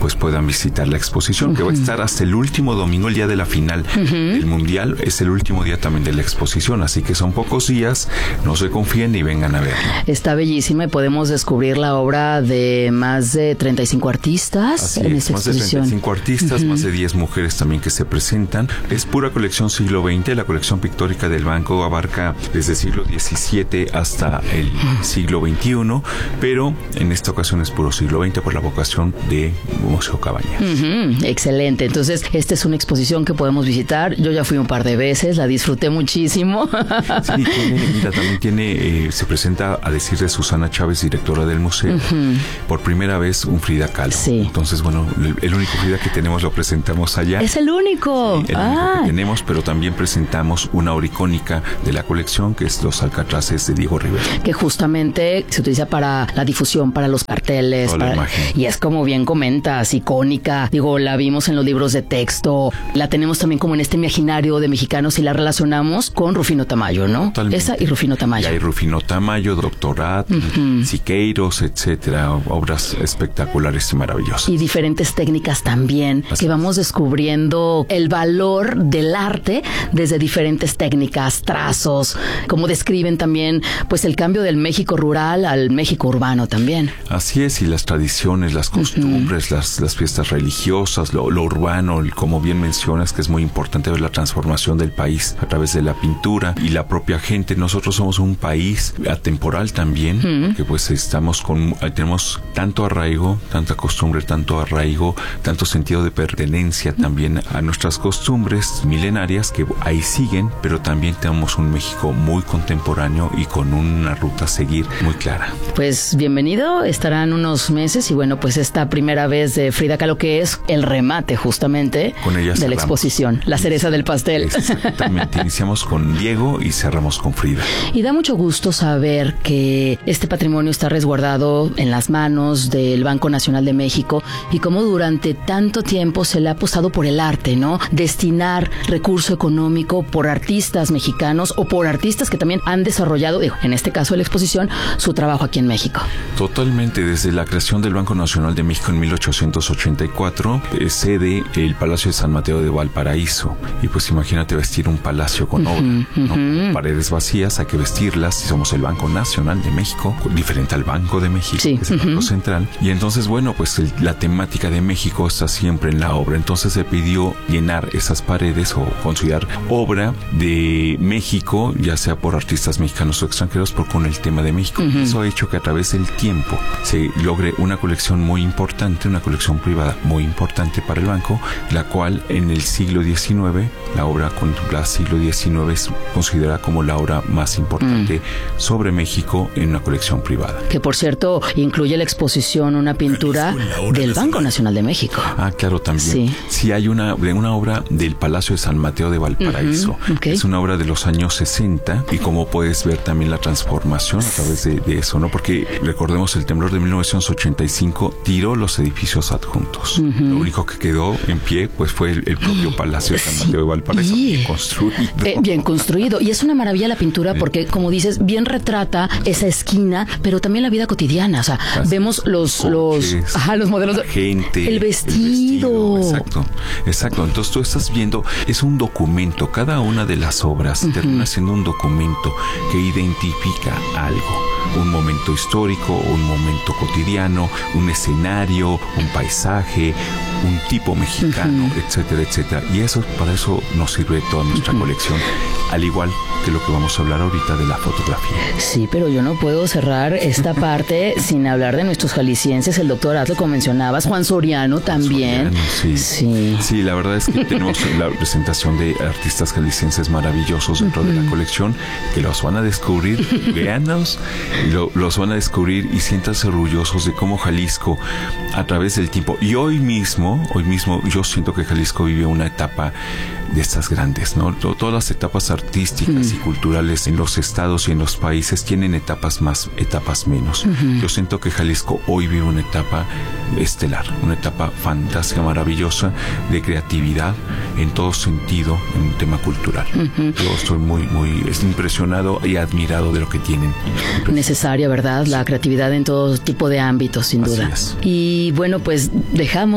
visitar la exposición, uh-huh. que va a estar hasta el último domingo, el día de la final uh-huh. del Mundial. Es el último día también de la exposición, así que son pocos días, no se confíen y vengan a verla. Está bellísima y podemos descubrir la obra de más de treinta y cinco artistas así en es, esta más exposición. de treinta y cinco artistas, uh-huh. más de diez mujeres también que se presentan. Es pura colección siglo veinte, la colección pictórica del banco abarca desde el siglo diecisiete hasta el uh-huh. siglo veintiuno, pero en esta ocasión es puro siglo veinte por la vocación de Museo Cabañas. Uh-huh. Excelente, entonces esta es una exposición que podemos visitar. Yo ya fui un par de veces, la disfruté muchísimo. Sí, tiene, mira, también tiene, eh, se presenta, a decir de Susana Chávez, directora del museo, uh-huh. por primera vez un Frida Kahlo. Sí. Entonces, bueno, el, el único Frida que tenemos lo presentamos allá. Es el único. Sí, el ah. único que tenemos, pero también presentamos una obra icónica de la colección, que es Los Alcatraces de Diego Rivera. Que justamente se utiliza para la difusión, para los carteles. Para, la imagen. Y es como bien comentas, icónica. Digo, la vimos en los libros de texto, la tenemos también como en este imaginario de mexicanos y la relacionamos con Rufino Tamayo, ¿no? Totalmente. Esa y Rufino Tamayo. Y hay Rufino Tamayo, Doctorat, uh-huh. Siqueiros, etcétera, obras espectaculares y maravillosas. Y diferentes técnicas también, Así que vamos es. descubriendo el valor del arte desde diferentes técnicas, trazos, como describen también pues el cambio del México rural al México urbano también. Así es, y las tradiciones, las costumbres, uh-huh. las, las fiestas religiosas, lo, lo urbano, como bien mencionas, que es muy importante ver la transformación del país a través de la pintura y la propia gente. Nosotros somos un país atemporal también, uh-huh. que pues estamos con, tenemos tanto arraigo, tanta costumbre, tanto arraigo, tanto sentido de pertenencia también a nuestras costumbres milenarias que ahí siguen, pero también tenemos un México muy contemporáneo y con una ruta a seguir muy clara. Pues bienvenido, estarán unos meses y bueno, pues esta primera vez de Frida Kahlo, que es el remate justamente con ella de cerramos. La exposición, la cereza del pastel. Exactamente, iniciamos con Diego y cerramos con Frida. Y da mucho gusto saber que este patrimonio está resguardado en las manos del Banco Nacional de México y cómo durante tanto tiempo se le ha apostado por el arte, ¿no? Destinar recurso económico por artistas mexicanos o por artistas que también han desarrollado, digo, en este caso de la exposición, su trabajo aquí en México. Totalmente, desde la creación del Banco Nacional de México en mil ochocientos ochenta y cuatro, eh, sede el Palacio de San Mateo de Valparaíso. Y pues imagínate vestir un palacio con obra, uh-huh, ¿no? Uh-huh. Paredes vacías, hay que vestirlas. Somos el Banco Nacional de México, diferente al Banco de México, sí. que es el uh-huh. Banco Central. Y entonces, bueno, pues el, la temática de México está siempre en la obra. Entonces se pidió llenar esas paredes o considerar obra de México, ya sea por artistas mexicanos o extranjeros, por con el tema de México. Uh-huh. Eso ha hecho que a través del tiempo se logre una colección muy importante, una colección privada muy importante para el banco, la cual en el siglo diecinueve, la obra contemplada siglo diecinueve es considerada como la obra más importante uh-huh. sobre México en una colección privada. Que por cierto incluye la exposición, una pintura del Banco Nacional de México. Ah, claro, también. Sí, sí hay una, una obra del Palacio de San Mateo de Valparaíso. Uh-huh. Okay. Es una obra de los años sesenta y como puedes ver también la transformación a través de, de eso, ¿no? Porque recordemos, el temblor de mil novecientos ochenta y cinco tiró los edificios adjuntos. Uh-huh. Lo único que quedó en pie pues fue el, el propio Palacio de San Mateo de Valparaíso. Sí. Bien construido. Eh, bien construido. Y es una maravilla la pintura porque, como dices, bien retrata esa esquina, pero también la vida cotidiana. O sea, así vemos los, coches, los, ajá, los modelos de gente, el vestido. el vestido. Exacto, exacto. Entonces tú estás viendo, es un documento. Cada una de las obras uh-huh. termina siendo un documento que identifica algo. Un momento histórico, un momento cotidiano, un escenario, un paisaje, un tipo mexicano, uh-huh. etcétera, etcétera. Y eso, para eso nos sirve toda nuestra uh-huh. colección, al igual que lo que vamos a hablar ahorita de la fotografía. Sí, pero yo no puedo cerrar esta parte sin hablar de nuestros jaliscienses. El doctor Atlo, como mencionabas, Juan Soriano también. Soriano, sí. sí. Sí, la verdad es que tenemos la presentación de artistas jaliscienses maravillosos dentro uh-huh. de la colección, que los van a descubrir, véanos, lo, los van a descubrir y siéntanse orgullosos de cómo Jalisco, a través del tiempo, y hoy mismo, hoy mismo yo siento que Jalisco vive una etapa de estas grandes, ¿no? Todas las etapas artísticas mm. y culturales en los estados y en los países tienen etapas más, etapas menos. Uh-huh. Yo siento que Jalisco hoy vive una etapa estelar, una etapa fantástica, maravillosa, de creatividad en todo sentido, en un tema cultural. Uh-huh. Yo estoy muy, muy impresionado y admirado de lo que tienen. Necesaria, ¿verdad? La creatividad en todo tipo de ámbitos, sin duda. Así es. Y bueno, pues dejamos esta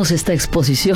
exposición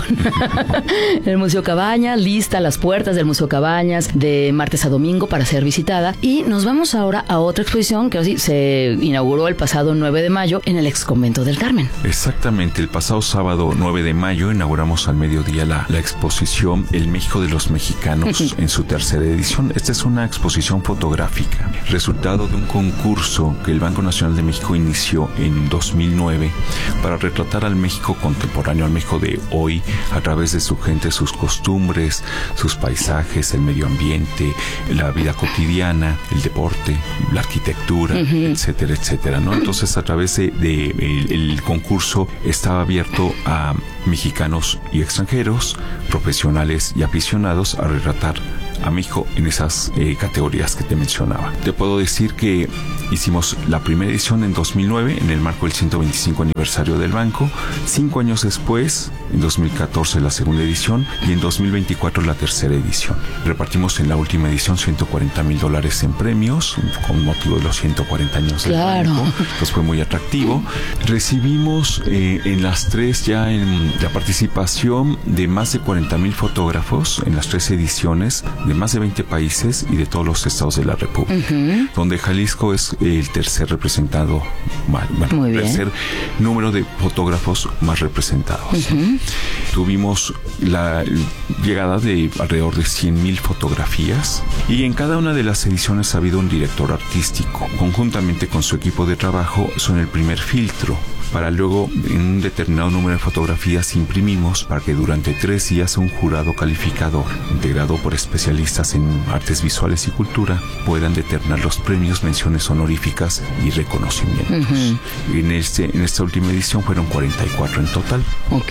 en el Museo Cabañas, lista a las puertas del Museo Cabañas de martes a domingo para ser visitada. Y nos vamos ahora a otra exposición que así se inauguró el pasado nueve de mayo en el Exconvento del Carmen. Exactamente, el pasado sábado nueve de mayo inauguramos al mediodía la, la exposición El México de los Mexicanos en su tercera edición. Esta es una exposición fotográfica, resultado de un concurso que el Banco Nacional de México inició en dos mil nueve para retratar al México contemporáneo, al México de hoy, a través de su gente, sus costumbres, sus paisajes, el medio ambiente, la vida cotidiana, el deporte, la arquitectura, uh-huh. etcétera, etcétera, ¿no? Entonces, a través de, de el, el concurso estaba abierto a mexicanos y extranjeros, profesionales y aficionados a retratar a México en esas eh, categorías que te mencionaba. Te puedo decir que hicimos la primera edición en dos mil nueve en el marco del ciento veinticinco aniversario del banco. Cinco años después, en dos mil catorce, la segunda edición, y en dos mil veinticuatro la tercera edición. Repartimos en la última edición ciento cuarenta mil dólares en premios con motivo de los ciento cuarenta años del claro. banco. Pues fue muy atractivo. Recibimos eh, en las tres ya en la participación de más de cuarenta mil fotógrafos en las tres ediciones, de más de veinte países y de todos los estados de la República, uh-huh. donde Jalisco es el tercer representado, bueno, el tercer número de fotógrafos más representados. Uh-huh. Tuvimos la llegada de alrededor de cien mil fotografías y en cada una de las ediciones ha habido un director artístico. Conjuntamente con su equipo de trabajo son el primer filtro. Para luego, en un determinado número de fotografías, imprimimos para que durante tres días un jurado calificador, integrado por especialistas en artes visuales y cultura, puedan determinar los premios, menciones honoríficas y reconocimientos. Uh-huh. En, este, en esta última edición fueron cuarenta y cuatro en total. Ok,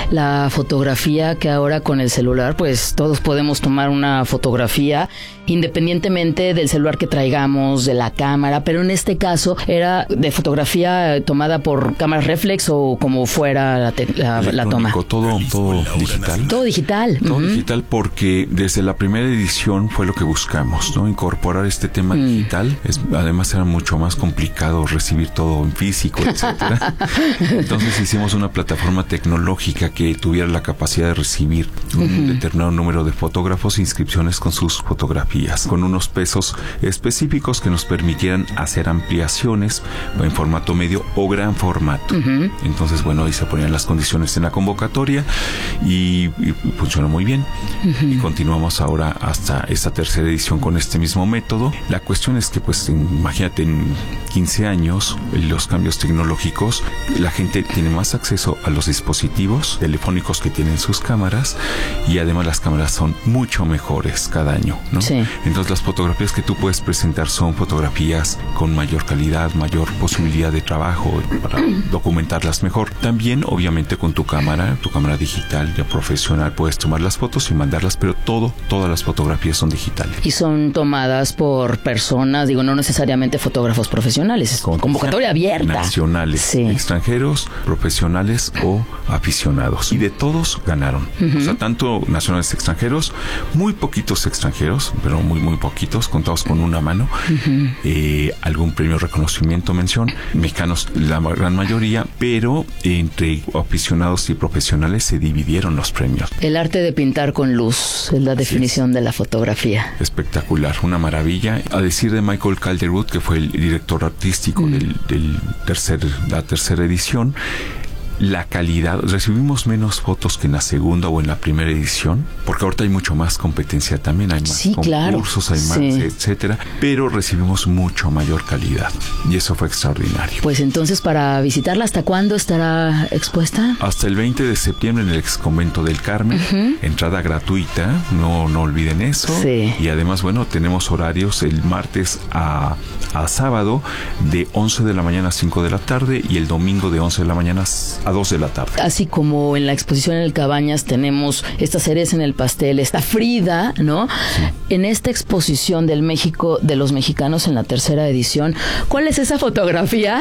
la fotografía que ahora con el celular, pues todos podemos tomar una fotografía independientemente del celular que traigamos, de la cámara, pero en este caso era de fotografía tomada por cámaras reflex o como fuera la, te, la, la toma. Todo, todo digital. Todo digital. Todo uh-huh. digital porque desde la primera edición fue lo que buscamos, ¿no? Incorporar este tema mm. digital. Es, además era mucho más complicado recibir todo en físico, etcétera. Entonces hicimos una plataforma tecnológica que tuviera la capacidad de recibir un uh-huh. determinado número de fotógrafos e inscripciones con sus fotografías, con unos pesos específicos que nos permitieran hacer ampliaciones en formato medio o gran formato. Uh-huh. Entonces, bueno, ahí se ponían las condiciones en la convocatoria y, y funcionó muy bien. Uh-huh. Y continuamos ahora hasta esta tercera edición con este mismo método. La cuestión es que, pues, en, imagínate, en quince años, los cambios tecnológicos, la gente tiene más acceso a los dispositivos telefónicos que tienen sus cámaras y además las cámaras son mucho mejores cada año, ¿no? Sí. Entonces, las fotografías que tú puedes presentar son fotografías con mayor calidad, mayor posibilidad de trabajo para documentarlas mejor. También, obviamente, con tu cámara, tu cámara digital ya profesional, puedes tomar las fotos y mandarlas, pero todo, todas las fotografías son digitales. Y son tomadas por personas, digo, no necesariamente fotógrafos profesionales, es con convocatoria abierta. Nacionales, sí. extranjeros, profesionales o aficionados. Y de todos ganaron. Uh-huh. O sea, tanto nacionales extranjeros, muy poquitos extranjeros, pero muy, muy poquitos, contados con una mano. Uh-huh. Eh, algún premio, reconocimiento, mención. Mexicanos, la gran mayoría, pero entre aficionados y profesionales se dividieron los premios. El arte de pintar con luz es la definición es. de la fotografía. Espectacular, una maravilla. A decir de Michael Calderwood, que fue el director artístico mm. del, del tercer, la tercera edición, la calidad, recibimos menos fotos que en la segunda o en la primera edición, porque ahorita hay mucho más competencia también, hay más sí, concursos, claro. hay más, sí. etcétera, pero recibimos mucho mayor calidad y eso fue extraordinario. Pues entonces, para visitarla, ¿hasta cuándo estará expuesta? Hasta el veinte de septiembre en el Exconvento del Carmen, uh-huh. entrada gratuita, no, no olviden eso. Sí. Y además, bueno, tenemos horarios el martes a, a sábado de once de la mañana a cinco de la tarde y el domingo de once de la mañana a dos de la tarde. Así como en la exposición en el Cabañas tenemos esta cereza en el pastel, esta Frida, ¿no? Sí. En esta exposición del México de los mexicanos en la tercera edición, ¿cuál es esa fotografía?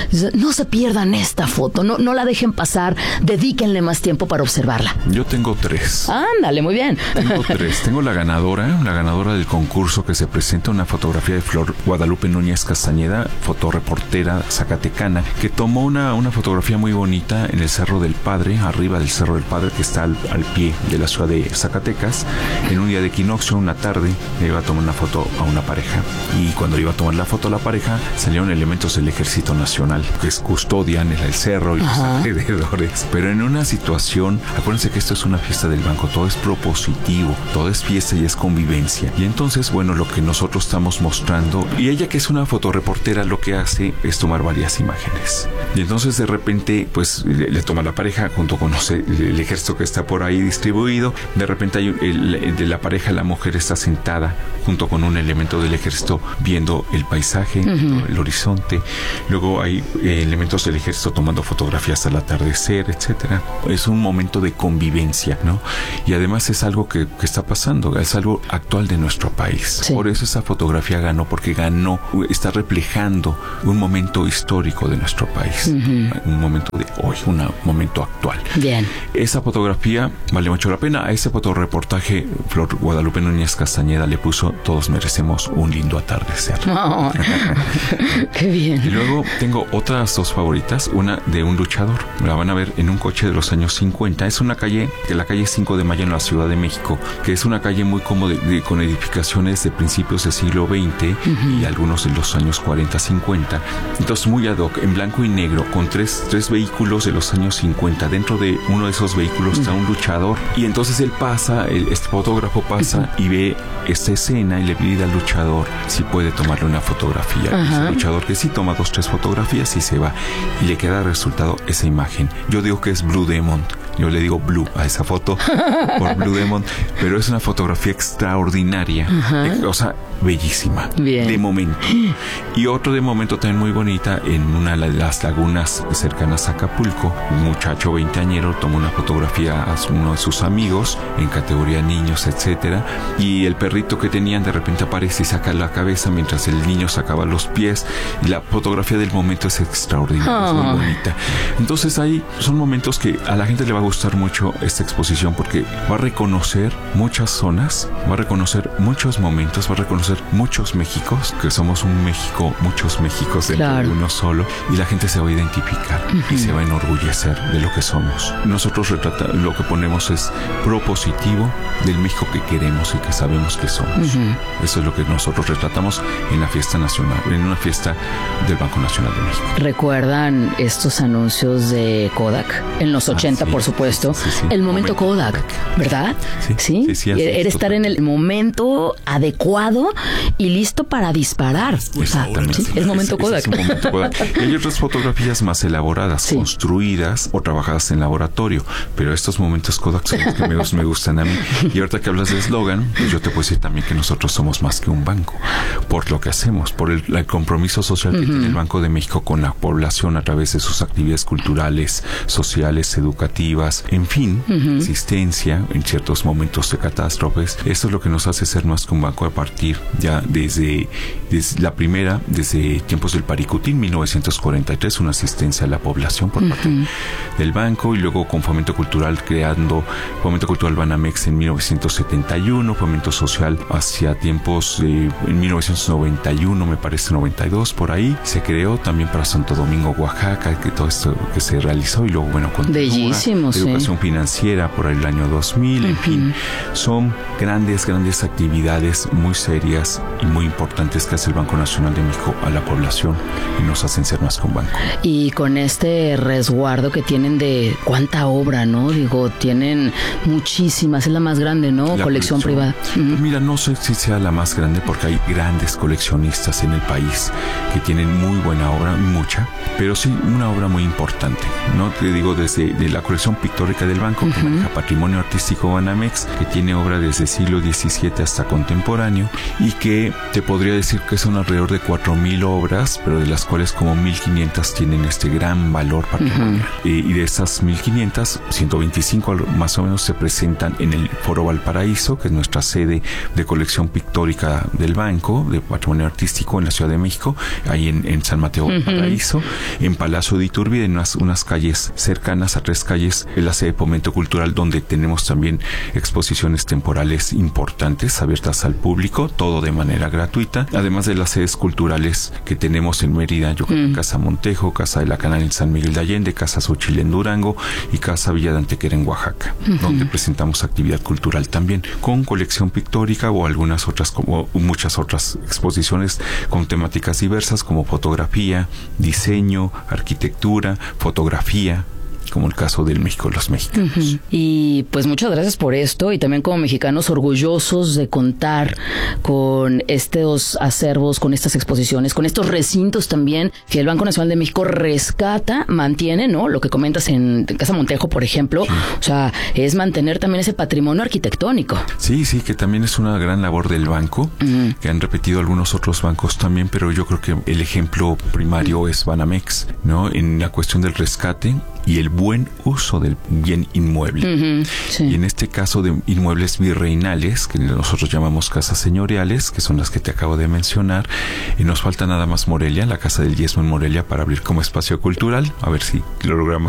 No se pierdan esta foto, no, no la dejen pasar, dedíquenle más tiempo para observarla. Yo tengo tres. Ándale, muy bien. Tengo tres. Tengo la ganadora, la ganadora del concurso que se presenta, una fotografía de Flor Guadalupe Núñez Castañeda, fotoreportera zacatecana, que tomó una, una fotografía muy bonita monta en el Cerro del Padre, arriba del Cerro del Padre, que está al, al pie de la ciudad de Zacatecas. En un día de equinoccio, una tarde, le iba a tomar una foto a una pareja. Y cuando le iba a tomar la foto a la pareja, salieron elementos del Ejército Nacional, que custodian el, el cerro y los Ajá. alrededores. Pero en una situación, acuérdense que esto es una fiesta del banco, todo es propositivo, todo es fiesta y es convivencia. Y entonces, bueno, lo que nosotros estamos mostrando, y ella que es una fotoreportera, lo que hace es tomar varias imágenes. Y entonces de repente, pues le, le toma la pareja junto con no sé, el, el ejército que está por ahí distribuido. De repente hay el, el, de la pareja, la mujer está sentada junto con un elemento del ejército viendo el paisaje, uh-huh. el horizonte. Luego hay eh, elementos del ejército tomando fotografías al atardecer, etcétera. Es un momento de convivencia, ¿no? Y además es algo que, que está pasando, es algo actual de nuestro país. Sí. Por eso esa fotografía ganó, porque ganó, está reflejando un momento histórico de nuestro país, uh-huh. un momento de hoy, un momento actual. Bien. Esa fotografía vale mucho la pena. A ese fotoreportaje Flor Guadalupe Núñez Castañeda le puso: todos merecemos un lindo atardecer. Oh. Qué bien. Y luego tengo otras dos favoritas, una de un luchador, la van a ver en un coche de los años cincuenta. Es una calle, de la calle cinco de Mayo en la Ciudad de México, que es una calle muy cómoda, de, con edificaciones de principios del siglo veinte uh-huh. y algunos de los años cuarenta, cincuenta. Entonces muy ad hoc, en blanco y negro, con tres, tres vehículos de los años cincuenta. Dentro de uno de esos vehículos uh-huh. está un luchador, y entonces él pasa, el, este fotógrafo pasa uh-huh. y ve esta escena y le pide al luchador si puede tomarle una fotografía. Uh-huh. Ese luchador que sí toma dos, tres fotografías y se va, y le queda resultado esa imagen. Yo digo que es Blue Demon. Yo le digo Blue a esa foto por Blue Demon, pero es una fotografía extraordinaria, uh-huh. o sea, bellísima. Bien. De momento. Y otro de momento también muy bonita, en una de las lagunas cercanas a Acapulco, un muchacho veinteañero toma una fotografía a uno de sus amigos en categoría niños, etcétera, y el perrito que tenían de repente aparece y saca la cabeza mientras el niño sacaba los pies, y la fotografía del momento es extraordinaria, oh. es muy bonita. Entonces ahí son momentos que a la gente le va a gustar mucho esta exposición, porque va a reconocer muchas zonas, va a reconocer muchos momentos, va a reconocer muchos Méxicos, que somos un México, muchos Méxicos dentro claro. de uno solo, y la gente se va a identificar uh-huh. y se va a enorgullecer de lo que somos. Nosotros retrata, lo que ponemos es propositivo del México que queremos y que sabemos que somos. Uh-huh. Eso es lo que nosotros retratamos en la fiesta nacional, en una fiesta del Banco Nacional de México. ¿Recuerdan estos anuncios de Kodak en los ochenta, ah, sí. por supuesto? Sí, sí, sí. El momento, momento Kodak, Kodak, ¿verdad? Sí, sí. sí, sí Era estar en el momento adecuado y listo para disparar. Exactamente. ¿Sí? El momento Kodak. Es el momento Kodak. Y hay otras fotografías más elaboradas, sí. construidas o trabajadas en laboratorio, pero estos momentos Kodak son los que me, me gustan a mí. Y ahorita que hablas de eslogan, pues yo te puedo decir también que nosotros somos más que un banco, por lo que hacemos, por el, el compromiso social uh-huh. que tiene el Banco de México con la población a través de sus actividades culturales, sociales, educativas, en fin, uh-huh. asistencia en ciertos momentos de catástrofes. Eso es lo que nos hace ser más que un banco a partir ya desde, desde la primera, desde tiempos del Paricutín, mil novecientos cuarenta y tres, una asistencia a la población por uh-huh. parte del banco, y luego con Fomento Cultural creando Fomento Cultural Banamex en mil novecientos setenta y uno, Fomento Social hacia tiempos eh, en mil novecientos noventa y uno, me parece noventa y dos, por ahí se creó también para Santo Domingo, Oaxaca, que todo esto que se realizó, y luego bueno, con bellísimo, educación sí. financiera por el año dos mil, uh-huh. en fin, son grandes, grandes actividades muy serias y muy importantes que hace el Banco Nacional de México a la población y nos hacen ser más que un banco. Y con este resguardo que tienen de cuánta obra, ¿no? Digo, tienen muchísimas, es la más grande, ¿no? Colección, colección privada. Uh-huh. Mira, no sé si sea la más grande porque hay grandes coleccionistas en el país que tienen muy buena obra, mucha, pero sí una obra muy importante, ¿no? Te digo, desde de la colección pictórica del banco, uh-huh. que maneja Patrimonio Artístico Banamex, que tiene obra desde siglo diecisiete hasta contemporáneo, y que te podría decir que son alrededor de cuatro mil obras, pero de las cuales como mil quinientas tienen este gran valor patrimonial. Uh-huh. Y, y de esas mil quinientas, ciento veinticinco más o menos se presentan en el Foro Valparaíso, que es nuestra sede de colección pictórica del banco, de patrimonio artístico en la Ciudad de México, ahí en, en San Mateo uh-huh. Valparaíso, en Palacio de Iturbide, en unas, unas calles cercanas a tres calles, en la sede de Fomento Cultural, donde tenemos también exposiciones temporales importantes abiertas al público, todo todo de manera gratuita, además de las sedes culturales que tenemos en Mérida, yo creo, mm. Casa Montejo, Casa de la Canal en San Miguel de Allende, Casa Xochil en Durango y Casa Villa de Antequera en Oaxaca, uh-huh. donde presentamos actividad cultural también, con colección pictórica o algunas otras, como muchas otras exposiciones con temáticas diversas como fotografía, diseño, arquitectura, fotografía, como el caso del México de los mexicanos. Uh-huh. Y pues muchas gracias por esto, y también como mexicanos orgullosos de contar con estos acervos, con estas exposiciones, con estos recintos también que el Banco Nacional de México rescata, mantiene, ¿no? Lo que comentas en, en Casa Montejo, por ejemplo, sí. O sea, es mantener también ese patrimonio arquitectónico. Sí, sí, que también es una gran labor del banco, uh-huh. que han repetido algunos otros bancos también, pero yo creo que el ejemplo primario uh-huh. es Banamex, ¿no? En la cuestión del rescate y el buen uso del bien inmueble. Uh-huh, sí. Y en este caso de inmuebles virreinales, que nosotros llamamos casas señoriales, que son las que te acabo de mencionar, y nos falta nada más Morelia, la Casa del Diezmo en Morelia, para abrir como espacio cultural, a ver si lo logramos